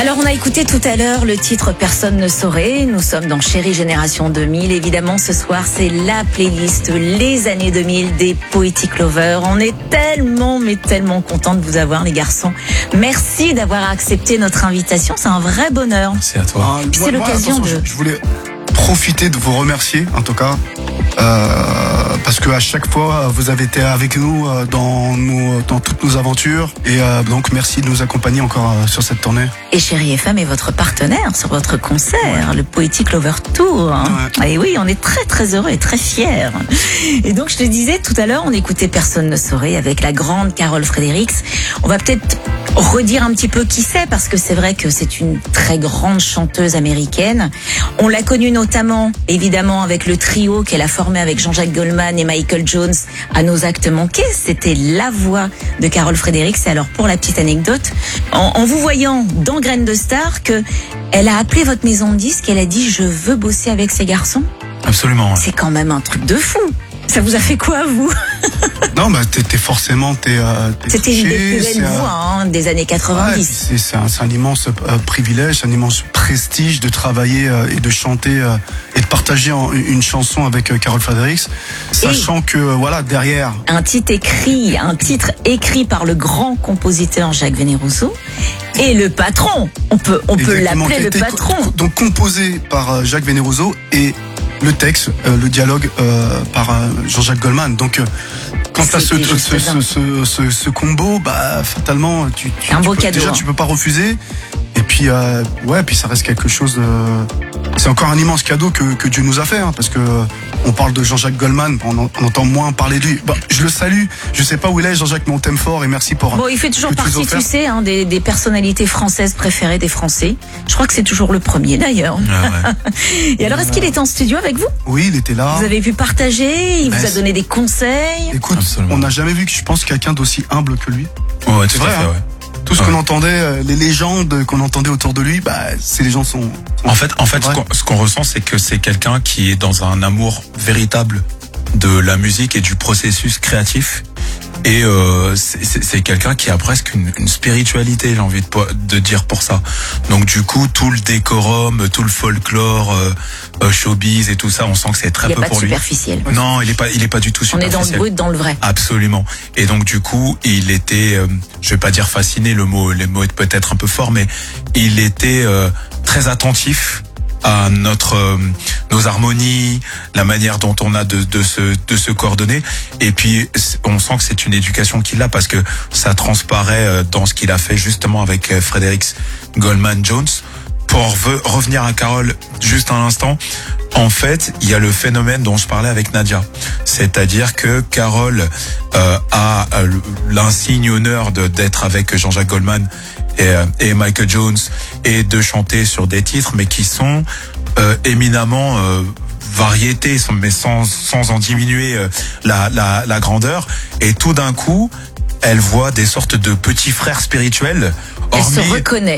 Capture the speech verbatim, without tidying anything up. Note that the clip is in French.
Alors on a écouté tout à l'heure le titre Personne ne saurait. Nous sommes dans Chérie Génération deux mille. Évidemment ce soir c'est la playlist les années deux mille des Poetic Lovers. On est tellement mais tellement content de vous avoir les garçons. Merci d'avoir accepté notre invitation, c'est un vrai bonheur. C'est à toi. Ah, Puis c'est l'occasion de... Je voulais profiter de vous remercier en tout cas. Euh, parce que à chaque fois vous avez été avec nous euh, dans, nos, dans toutes nos aventures et euh, donc merci de nous accompagner encore euh, sur cette tournée. Et Chérie F M est votre partenaire sur votre concert, ouais. le Poetic Lover Tour. Hein. Ouais. Et oui, on est très très heureux et très fiers. Et donc je te disais tout à l'heure, on écoutait Personne ne saurait avec la grande Carol Fredericks. On va peut-être redire un petit peu qui c'est parce que c'est vrai que c'est une très grande chanteuse américaine. On l'a connue notamment évidemment avec le trio qu'elle a formé avec Jean-Jacques Goldman et Michael Jones à Nos actes manqués. C'était la voix de Carol Fredericks. Et alors pour la petite anecdote, en, en vous voyant dans Graines de Star, que elle a appelé votre maison de disques et elle a dit je veux bosser avec ces garçons. Absolument. Ouais. C'est quand même un truc de fou. Ça vous a fait quoi, vous? Non, bah, t'es, t'es forcément, t'es, euh, t'es C'était une des plus belles un... voix, hein, des années quatre-vingt-dix. Ouais, c'est, c'est, un, c'est un immense euh, privilège, un immense prestige de travailler euh, et de chanter euh, et de partager en, une chanson avec euh, Carol Fredericks, sachant et que, euh, voilà, derrière. Un titre écrit, un titre écrit par le grand compositeur Jacques Veneroso et le patron. On peut, on peut l'appeler le patron. Co- donc composé par euh, Jacques Veneroso et le texte, euh, le dialogue euh, par euh, Jean-Jacques Goldman. Donc, euh, quand t'as ce, ce, ce, ce, ce, ce combo, bah fatalement, tu, tu, un tu beau peux, cadeau. déjà tu peux pas refuser. Et puis, euh, ouais, puis ça reste quelque chose. Euh, c'est encore un immense cadeau que, que Dieu nous a fait, hein, parce que on parle de Jean-Jacques Goldman, on, en, on entend moins parler de lui. Bah, je le salue. Je sais pas où il est, Jean-Jacques, mais on t'aime fort et merci pour. Bon, il fait toujours partie, tu sais, hein, des, des personnalités françaises préférées des Français. Je crois que c'est toujours le premier, d'ailleurs. Ah ouais. Et alors, est-ce qu'il était en studio avec vous? Oui, il était là. Vous avez pu partager, il ben, vous a donné des conseils. Écoute, absolument. On n'a jamais vu, que je pense, quelqu'un d'aussi humble que lui. Ouais, c'est vrai. Fait, hein. Ouais. Tout ce ouais. qu'on entendait, les légendes qu'on entendait autour de lui, bah, ces légendes sont. sont en fait, en fait, ce qu'on, ce qu'on ressent, c'est que c'est quelqu'un qui est dans un amour véritable de la musique et du processus créatif. Et euh, c'est, c'est, c'est quelqu'un qui a presque une, une spiritualité, j'ai envie de, de dire pour ça. Donc du coup, tout le décorum, tout le folklore, euh, euh, showbiz et tout ça, on sent que c'est très peu pour lui. Il est pas superficiel. Non, il est pas, il est pas du tout superficiel. On est dans le brut, dans le vrai. Absolument. Et donc du coup, il était, euh, je vais pas dire fasciné, le mot, les mots est peut-être un peu fort, mais il était euh, très attentif à notre euh, nos harmonies, la manière dont on a de de se de se coordonner, et puis on sent que c'est une éducation qu'il a parce que ça transparaît dans ce qu'il a fait justement avec Fredericks Goldman Jones. Pour re- revenir à Carole juste un instant, en fait, il y a le phénomène dont je parlais avec Nadia, c'est-à-dire que Carole euh, a euh, l'insigne honneur de d'être avec Jean-Jacques Goldman et, et Michael Jones et de chanter sur des titres, mais qui sont euh, éminemment euh, variétés, mais sans sans en diminuer euh, la, la la grandeur. Et tout d'un coup, elle voit des sortes de petits frères spirituels. Elle se reconnaît.